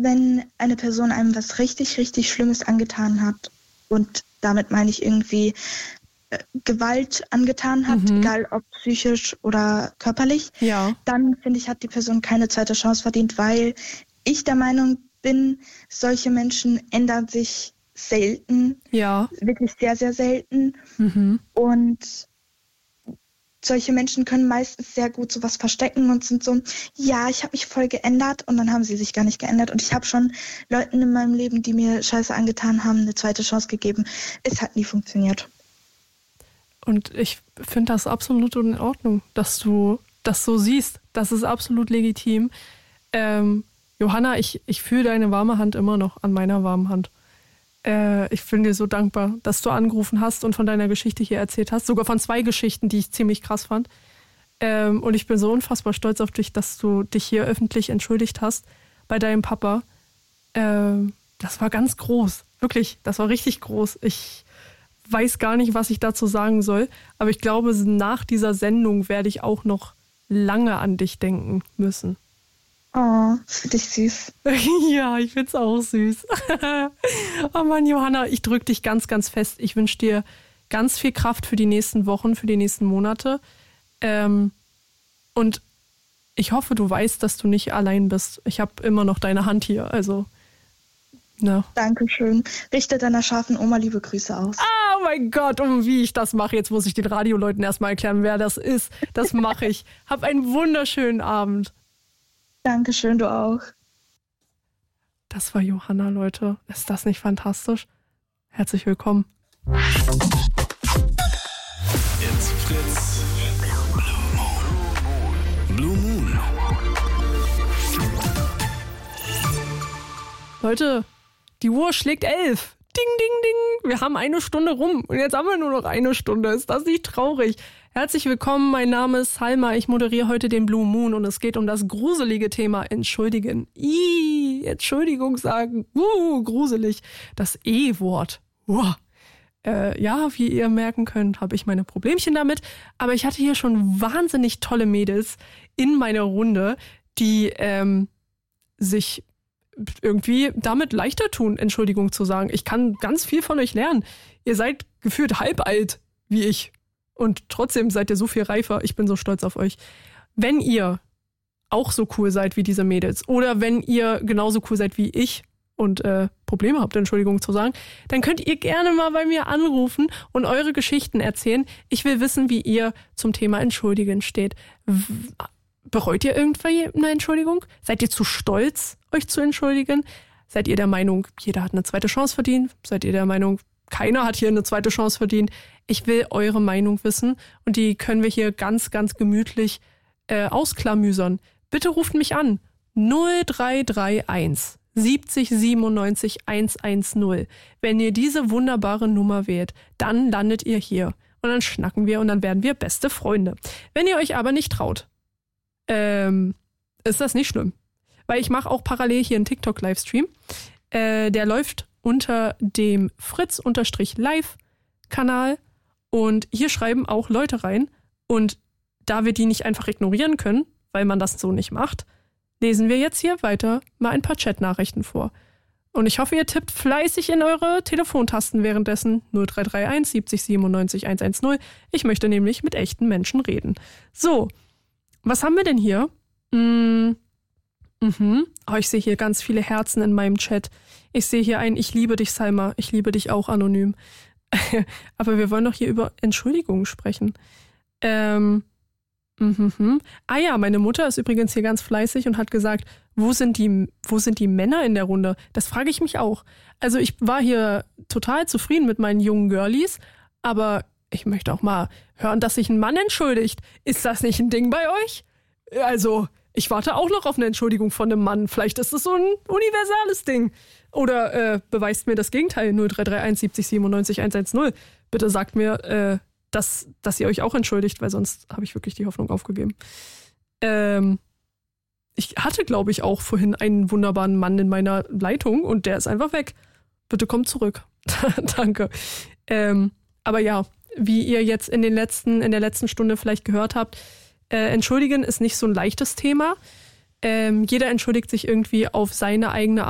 wenn eine Person einem was richtig, richtig Schlimmes angetan hat und damit meine ich irgendwie Gewalt angetan hat, egal ob psychisch oder körperlich, dann finde ich, hat die Person keine zweite Chance verdient, weil ich der Meinung bin, solche Menschen ändern sich selten, wirklich sehr, sehr selten und solche Menschen können meistens sehr gut sowas verstecken und sind so, ja, ich habe mich voll geändert und dann haben sie sich gar nicht geändert. Und ich habe schon Leuten in meinem Leben, die mir Scheiße angetan haben, eine zweite Chance gegeben. Es hat nie funktioniert. Und ich finde das absolut in Ordnung, dass du das so siehst. Das ist absolut legitim. Johanna, ich fühle deine warme Hand immer noch an meiner warmen Hand. Ich bin dir so dankbar, dass du angerufen hast und von deiner Geschichte hier erzählt hast. Sogar von 2 Geschichten, die ich ziemlich krass fand. Und ich bin so unfassbar stolz auf dich, dass du dich hier öffentlich entschuldigt hast bei deinem Papa. Das war ganz groß. Wirklich, das war richtig groß. Ich weiß gar nicht, was ich dazu sagen soll. Aber ich glaube, nach dieser Sendung werde ich auch noch lange an dich denken müssen. Oh, das finde ich süß. Ja, ich finde es auch süß. Oh Mann, Johanna, ich drücke dich ganz, ganz fest. Ich wünsche dir ganz viel Kraft für die nächsten Wochen, für die nächsten Monate. Und ich hoffe, du weißt, dass du nicht allein bist. Ich habe immer noch deine Hand hier, also, ne. Dankeschön. Richte deiner scharfen Oma liebe Grüße aus. Oh mein Gott, wie ich das mache. Jetzt muss ich den Radioleuten erstmal erklären, wer das ist. Das mache ich. Hab einen wunderschönen Abend. Dankeschön, du auch. Das war Johanna, Leute. Ist das nicht fantastisch? Herzlich willkommen. It's Fritz. Blue Moon. Leute, die Uhr schlägt 11. Ding, ding, ding. Wir haben 1 Stunde rum und jetzt haben wir nur noch 1 Stunde. Ist das nicht traurig? Herzlich willkommen, mein Name ist Salma. Ich moderiere heute den Blue Moon und es geht um das gruselige Thema Entschuldigen. Entschuldigung sagen. Gruselig. Das E-Wort. Ja, wie ihr merken könnt, habe ich meine Problemchen damit. Aber ich hatte hier schon wahnsinnig tolle Mädels in meiner Runde, die sich irgendwie damit leichter tun, Entschuldigung zu sagen. Ich kann ganz viel von euch lernen. Ihr seid gefühlt halb alt, wie ich. Und trotzdem seid ihr so viel reifer. Ich bin so stolz auf euch. Wenn ihr auch so cool seid wie diese Mädels oder wenn ihr genauso cool seid wie ich und Probleme habt, Entschuldigung zu sagen, dann könnt ihr gerne mal bei mir anrufen und eure Geschichten erzählen. Ich will wissen, wie ihr zum Thema Entschuldigen steht. Bereut ihr irgendwann eine Entschuldigung? Seid ihr zu stolz, euch zu entschuldigen? Seid ihr der Meinung, jeder hat eine zweite Chance verdient? Seid ihr der Meinung, keiner hat hier eine zweite Chance verdient? Ich will eure Meinung wissen und die können wir hier ganz, ganz gemütlich ausklamüsern. Bitte ruft mich an. 0331 70 97 110. Wenn ihr diese wunderbare Nummer wählt, dann landet ihr hier. Und dann schnacken wir und dann werden wir beste Freunde. Wenn ihr euch aber nicht traut, ist das nicht schlimm. Weil ich mache auch parallel hier einen TikTok-Livestream. Der läuft unter dem Fritz-Live-Kanal. Und hier schreiben auch Leute rein. Und da wir die nicht einfach ignorieren können, weil man das so nicht macht, lesen wir jetzt hier weiter mal ein paar Chatnachrichten vor. Und ich hoffe, ihr tippt fleißig in eure Telefontasten währenddessen 0331 70 97 110. Ich möchte nämlich mit echten Menschen reden. So, was haben wir denn hier? Oh, ich sehe hier ganz viele Herzen in meinem Chat. Ich sehe hier ein Ich liebe dich, Salma. Ich liebe dich auch, anonym. Aber wir wollen doch hier über Entschuldigungen sprechen. Ah ja, meine Mutter ist übrigens hier ganz fleißig und hat gesagt, wo sind die Männer in der Runde? Das frage ich mich auch. Also ich war hier total zufrieden mit meinen jungen Girlies, aber ich möchte auch mal hören, dass sich ein Mann entschuldigt. Ist das nicht ein Ding bei euch? Also, ich warte auch noch auf eine Entschuldigung von einem Mann. Vielleicht ist das so ein universales Ding. Oder beweist mir das Gegenteil. 0331 70 97 110. Bitte sagt mir, dass ihr euch auch entschuldigt, weil sonst habe ich wirklich die Hoffnung aufgegeben. Ich hatte, glaube ich, auch vorhin einen wunderbaren Mann in meiner Leitung und der ist einfach weg. Bitte kommt zurück. Danke. Aber ja, wie ihr jetzt in der letzten Stunde vielleicht gehört habt, Entschuldigen ist nicht so ein leichtes Thema. Jeder entschuldigt sich irgendwie auf seine eigene